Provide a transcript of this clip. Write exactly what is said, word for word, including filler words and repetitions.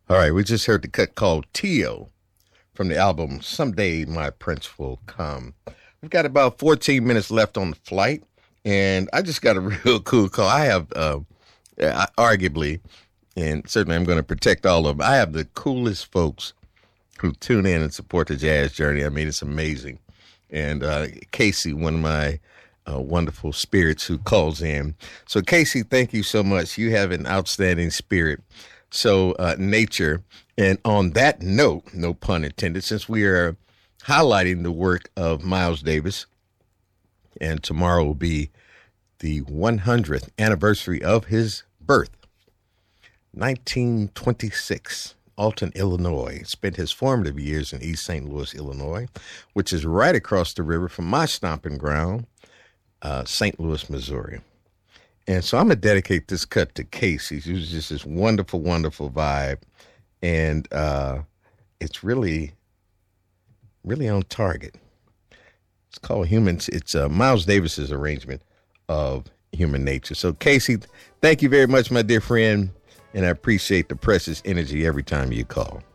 All right, we just heard the cut called Tio from the album Someday My Prince Will Come. We've got about fourteen minutes left on the flight, and I just got a real cool call. I have, uh, arguably, and certainly I'm going to protect all of them, I have the coolest folks who tune in and support the Jazz Journey. I mean, it's amazing. And uh, Casey, one of my uh, wonderful spirits who calls in. So, Casey, thank you so much. You have an outstanding spirit. So, uh, nature. And on that note, no pun intended, since we are highlighting the work of Miles Davis, and tomorrow will be the one hundredth anniversary of his birth, nineteen twenty-six, Alton, Illinois. Spent his formative years in East Saint Louis, Illinois, which is right across the river from my stomping ground, uh, Saint Louis, Missouri. And so I'm going to dedicate this cut to Casey. It was just this wonderful, wonderful vibe. And uh, it's really, really on target. It's called Humans. It's uh, Miles Davis's arrangement of Human Nature. So, Casey, thank you very much, my dear friend. And I appreciate the precious energy every time you call.